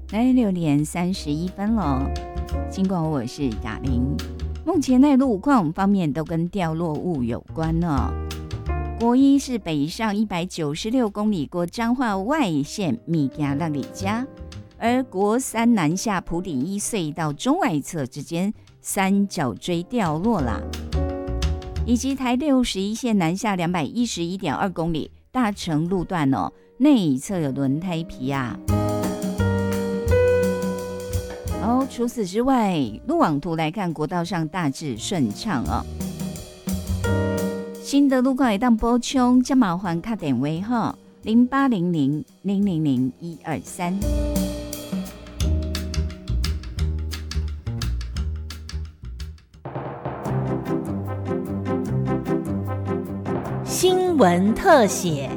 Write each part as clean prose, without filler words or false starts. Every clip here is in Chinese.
来6:31了。尽管我是雅玲，目前的路况方面都跟掉落物有关呢。国一是北上196公里过彰化外线米加让里家，而国三南下埔顶一隧道中外侧之间三角锥掉落啦，以及台61线南下211.2公里大成路段哦，内侧有轮胎皮啊。除此之外，路网图来看，国道上大致顺畅哦。新的路况会当补充，这麻烦打电话哈，0800-000-123。 新闻特写。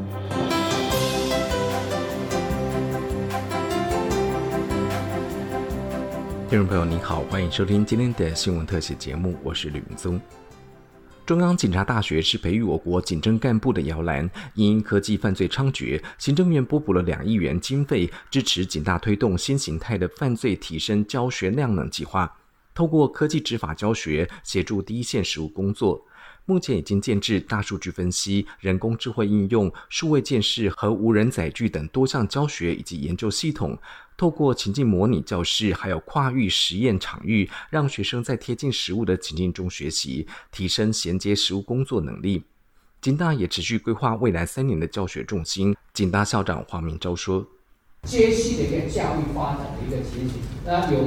听众朋友您好，欢迎收听今天的新闻特写节目，我是吕明宗。中央警察大学是培育我国警政干部的摇篮，因科技犯罪猖獗，行政院拨补了2亿元经费，支持警大推动新形态的犯罪提升教学量能计划，透过科技执法教学，协助第一线实务工作。目前已经建置大数据分析、人工智慧应用、数位鉴识和无人载具等多项教学以及研究系统，透过情境模拟教室还有跨域实验场域，让学生在贴近实务的情境中学习，提升衔接实务工作能力。警大也持续规划未来3年的教学重心。警大校长黄明昭说， 接续的一个教育发展的一个情形，那有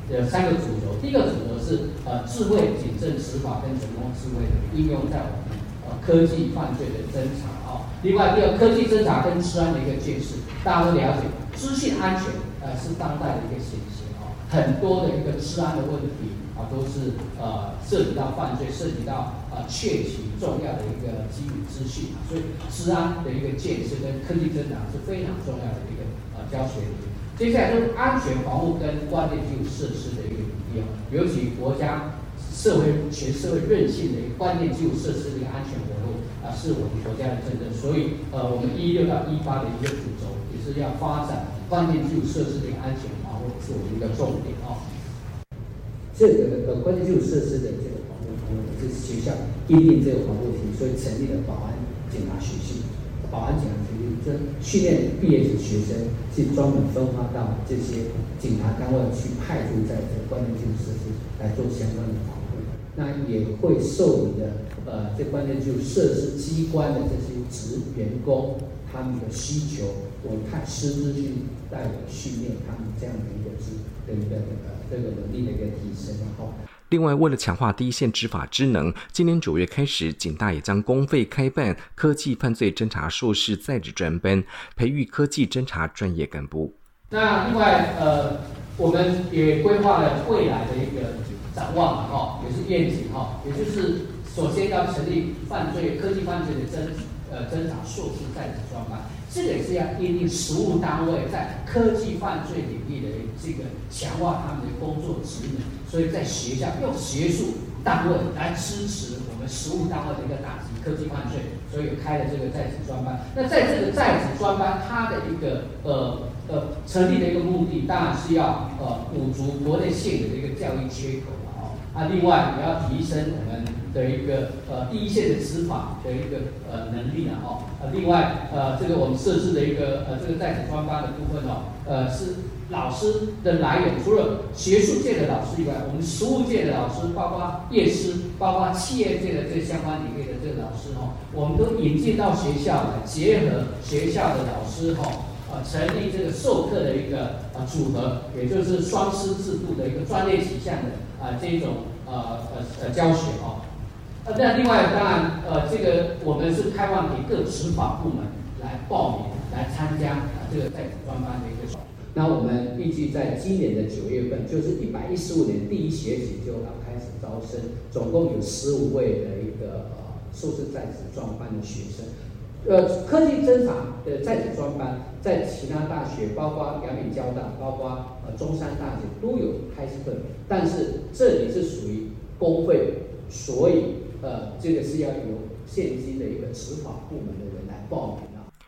3个主轴。第一个主轴是智慧警政执法跟人工智慧的应用在我们科技犯罪的侦查啊。另外，第二，科技侦查跟治安的一个建设，大家都了解，资讯安全是当代的一个显形啊。很多的一个治安的问题啊，都是涉及到犯罪，涉及到窃取重要的一个基础资讯啊。所以，治安的一个建设跟科技侦查是非常重要的一个教学理念。接下来就是安全防护跟关键基础设施的一个比例，尤其国家全社会韧性的一个关键基础设施的一个安全活动是我们国家的政策。所以我们16到18的一个主轴也是要发展关键基础设施的一个安全防护，是我们一个重点哦。这个关键基础设施的这个防护，是学校因应这个防护题，所以成立了保安警察学系。保安警察学系这训练毕业的学生是专门分发到这些警察单位去派驻在这关键基础设施来做相关的防护。那也会受理的这关键基础设施机关的这些员工他们的需求，我们看师资去带我训练他们这样的一个这个能力的一个提升。 另外，为了强化第一线执法职能，今年9月开始，警大也将公费开办科技犯罪侦查硕士在职专班，培育科技侦查专业干部。 那另外，我们也规划了未来的一个展望也是愿景也就是首先要成立科技犯罪的侦查硕士在职专班，这个也是要因应实务单位在科技犯罪领域的这个强化他们的工作职能，所以在学校用学术单位来支持我们实务单位的一个打击科技犯罪，所以开了这个在职专班。那在这个在职专班，它的一个成立的一个目的，当然是要补足国内现有的一个教育缺口另外也要提升我们的一个第一线的执法的一个能力另外这个我们设置的一个这个在职专班的部分是老师的来源，除了学术界的老师以外，我们实务界的老师，包括业师，包括企业界的这个相关领域的这个老师我们都引进到学校来，结合学校的老师成立这个授课的一个组合，也就是双师制度的一个专业取向的这一种教学那另外当然这个我们是开放给各执法部门来报名来参加这个在职专班的一个。那我们预计在今年的9月份，就是115年第一学期就要开始招生，总共有15位的一个硕士在职专班的学生。科技侦查的在职专班在其他大学，包括阳明交大，包括中山大学都有开设，但是这里是属于公费，所以这个是要由现今的一个执法部门的人来报名。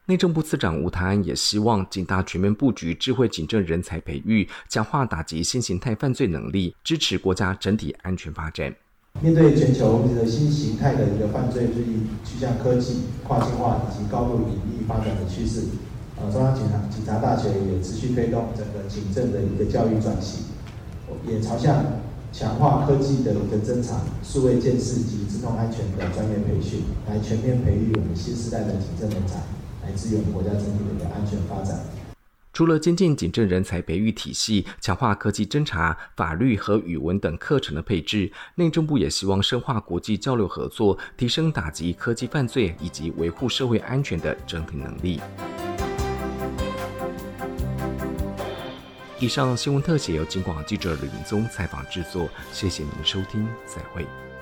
内政部次长吴台安也希望警大全面布局智慧警政人才培育，强化打击新形态犯罪能力，支持国家整体安全发展。 面对全球的新形态的一个犯罪日益趋向科技、跨境化以及高度隐匿发展的趋势，中央警察大学也持续推动整个警政的一个教育转型，也朝向强化科技的一个侦查、数位监视及自动安全的专业培训，来全面培育我们新时代的警政人才，来支援国家整体的一个安全发展。 除了精进警政人才培育体系，强化科技侦查、法律和语文等课程的配置，内政部也希望深化国际交流合作，提升打击科技犯罪以及维护社会安全的整体能力。以上新闻特写由警广记者吕明宗采访制作，谢谢您的收听，再会。